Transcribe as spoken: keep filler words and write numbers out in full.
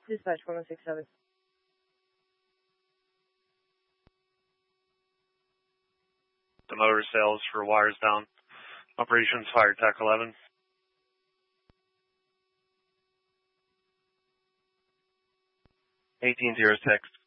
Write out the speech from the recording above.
Dispatch one oh six seven. The motor sales for wires down. Operations Fire Tech eleven. eighteen zero six,